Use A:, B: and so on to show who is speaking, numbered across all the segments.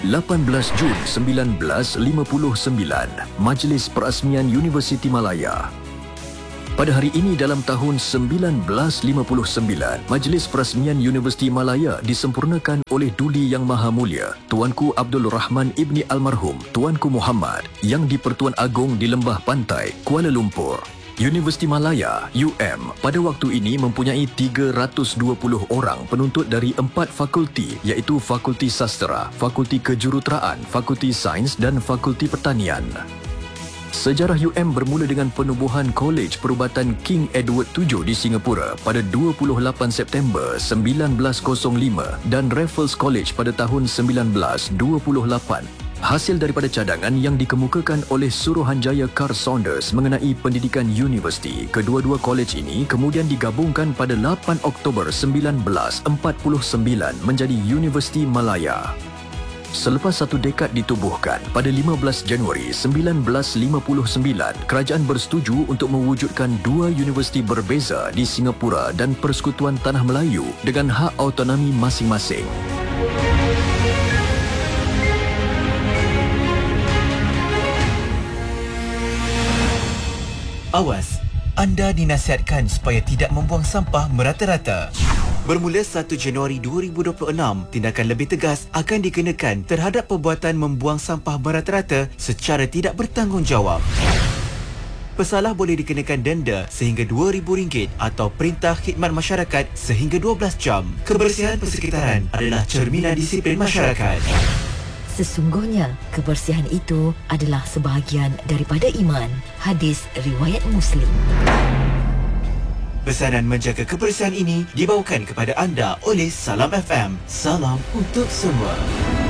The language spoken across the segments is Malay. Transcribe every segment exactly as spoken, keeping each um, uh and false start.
A: lapan belas Jun seribu sembilan ratus lima puluh sembilan, Majlis Perasmian Universiti Malaya. Pada hari ini dalam tahun seribu sembilan ratus lima puluh sembilan, Majlis Perasmian Universiti Malaya disempurnakan oleh Duli Yang Maha Mulia Tuanku Abdul Rahman Ibni Almarhum Tuanku Muhammad yang di-Pertuan Agong di Lembah Pantai, Kuala Lumpur. Universiti Malaya, U M, pada waktu ini mempunyai tiga ratus dua puluh orang penuntut dari empat fakulti iaitu Fakulti Sastera, Fakulti Kejuruteraan, Fakulti Sains dan Fakulti Pertanian. Sejarah U M bermula dengan penubuhan Kolej Perubatan King Edward tujuh di Singapura pada dua puluh lapan September seribu sembilan ratus lima dan Raffles College pada tahun seribu sembilan ratus dua puluh lapan. Hasil daripada cadangan yang dikemukakan oleh Suruhanjaya Carl Saunders mengenai pendidikan universiti, kedua-dua kolej ini kemudian digabungkan pada lapan Oktober seribu sembilan ratus empat puluh sembilan menjadi Universiti Malaya. Selepas satu dekad ditubuhkan, pada lima belas Januari seribu sembilan ratus lima puluh sembilan, kerajaan bersetuju untuk mewujudkan dua universiti berbeza di Singapura dan Persekutuan Tanah Melayu dengan hak autonomi masing-masing.
B: Awas, anda dinasihatkan supaya tidak membuang sampah merata-rata. Bermula satu Januari dua ribu dua puluh enam, tindakan lebih tegas akan dikenakan terhadap perbuatan membuang sampah merata-rata secara tidak bertanggungjawab. Pesalah boleh dikenakan denda sehingga dua ribu ringgit atau perintah khidmat masyarakat sehingga dua belas jam. Kebersihan persekitaran adalah cerminan disiplin masyarakat.
C: Sesungguhnya, kebersihan itu adalah sebahagian daripada iman. Hadis riwayat Muslim.
B: Pesanan menjaga kebersihan ini dibawakan kepada anda oleh Salam F M. Salam untuk semua.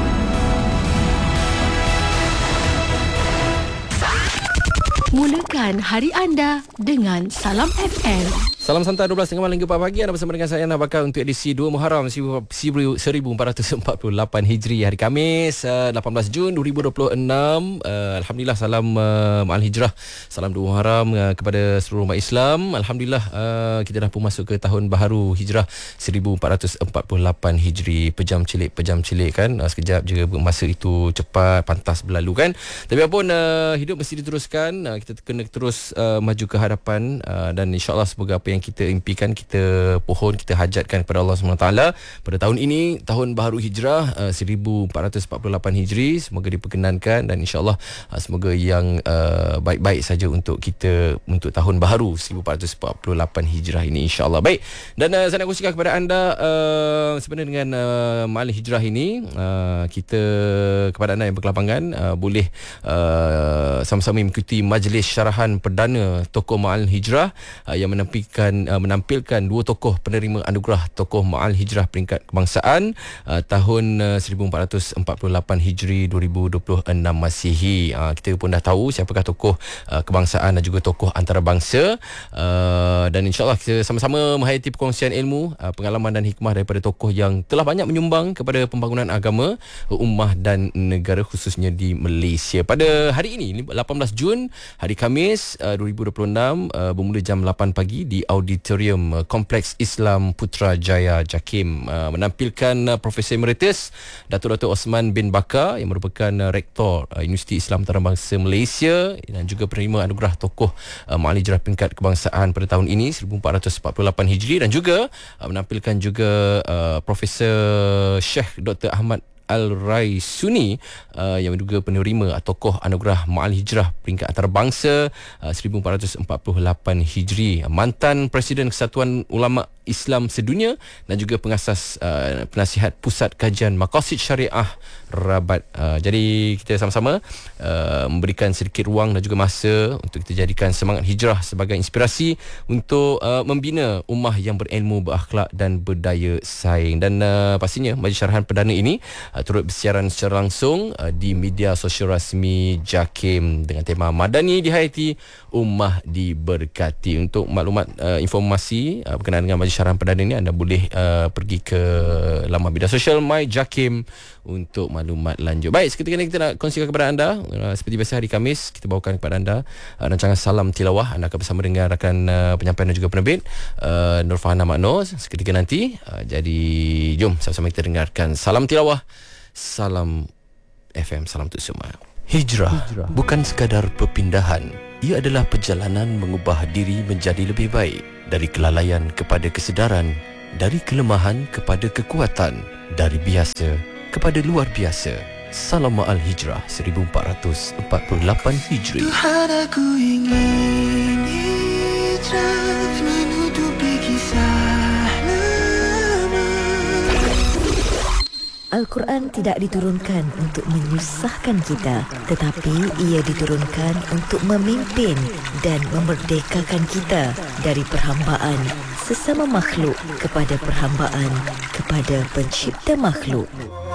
D: Mulakan hari anda dengan Salam F M.
E: Salam santai dua belas tiga puluh hingga empat pagi. Anda bersama dengan saya Ana Bakar untuk edisi dua Muharram seribu empat ratus empat puluh lapan Hijri, hari Khamis lapan belas Jun dua ribu dua puluh enam. uh, Alhamdulillah, salam uh, Ma'al Hijrah, salam dua Muharram uh, kepada seluruh umat Islam. Alhamdulillah, uh, kita dah pun masuk ke tahun baharu Hijrah seribu empat ratus empat puluh lapan Hijri. Pejam cilik, pejam cilik kan, uh, sekejap je masa itu cepat pantas berlalu kan. Tapi apapun, uh, hidup mesti diteruskan. uh, Kita kena terus uh, maju ke hadapan, uh, dan insyaAllah semoga apa yang yang kita impikan, kita pohon, kita hajatkan kepada Allah subhanahu wa taala pada tahun ini, tahun baharu Hijrah uh, seribu empat ratus empat puluh lapan Hijri. Semoga diperkenankan dan insyaAllah uh, semoga yang uh, baik-baik saja untuk kita untuk tahun baharu seribu empat ratus empat puluh lapan Hijrah ini, insyaAllah. Baik, dan uh, saya nak kongsikan kepada anda uh, sebenarnya dengan uh, Ma'al Hijrah ini, uh, kita kepada anda yang berkelapangan uh, boleh uh, sama-sama mengikuti majlis syarahan perdana tokoh Ma'al Hijrah uh, yang menampilkan Uh, menampilkan dua tokoh penerima anugerah tokoh Ma'al Hijrah peringkat kebangsaan uh, tahun uh, seribu empat ratus empat puluh lapan Hijri dua ribu dua puluh enam Masihi. Uh, kita pun dah tahu siapakah tokoh uh, kebangsaan dan juga tokoh antarabangsa, uh, dan insyaAllah kita sama-sama menghayati perkongsian ilmu, uh, pengalaman dan hikmah daripada tokoh yang telah banyak menyumbang kepada pembangunan agama, ummah dan negara, khususnya di Malaysia. Pada hari ini lapan belas Jun, hari Khamis uh, dua ribu dua puluh enam, uh, bermula jam lapan pagi di Auditorium Kompleks Islam Putrajaya JAKIM, uh, menampilkan uh, Profesor Emeritus Datuk Datuk Osman bin Bakar yang merupakan uh, Rektor uh, Universiti Islam Antarabangsa Malaysia dan juga penerima anugerah tokoh uh, Ma'al Hijrah peringkat kebangsaan pada tahun ini seribu empat ratus empat puluh lapan Hijri, dan juga uh, menampilkan juga uh, Profesor Syekh Doktor Ahmad Al-Raisuni uh, yang juga penerima uh, tokoh anugerah Ma'al Hijrah peringkat antarabangsa uh, seribu empat ratus empat puluh lapan Hijri, mantan Presiden Kesatuan Ulama Islam Sedunia dan juga pengasas uh, penasihat Pusat Kajian Maqasid Syariah Rabat. Uh, jadi kita sama-sama uh, memberikan sedikit ruang dan juga masa untuk kita jadikan semangat hijrah sebagai inspirasi untuk uh, membina ummah yang berilmu, berakhlak dan berdaya saing. Dan uh, pastinya majlis syarahan perdana ini uh, turut bersiaran secara langsung uh, di media sosial rasmi JAKIM dengan tema Madani dihayati, ummah diberkati. Untuk maklumat uh, informasi uh, berkenaan dengan majlis syarahan perdana ini, anda boleh uh, pergi ke laman media sosial My JAKIM untuk maklumat lanjut. Baik, seketika ini kita nak kongsikan kepada anda uh, seperti biasa hari Khamis kita bawakan kepada anda uh, rancangan Salam Tilawah. Anda akan bersama dengan rakan uh, penyampaian dan juga penerbit uh, Nur Fahana Makno seketika nanti. Uh, jadi jom sama-sama kita dengarkan Salam Tilawah. Salam F M. Salam untuk semua. Hijrah, Hijrah bukan sekadar perpindahan. Ia adalah perjalanan mengubah diri menjadi lebih baik. Dari kelalaian kepada kesedaran, dari kelemahan kepada kekuatan, dari biasa kepada luar biasa. Salam Ma'al Hijrah seribu empat ratus empat puluh lapan Hijri.
F: Tuhan, aku ingin hijrah menutupi kisah lama.
C: Al-Quran tidak diturunkan untuk menyusahkan kita, tetapi ia diturunkan untuk memimpin dan memerdekakan kita dari perhambaan sesama makhluk kepada perhambaan kepada pencipta makhluk.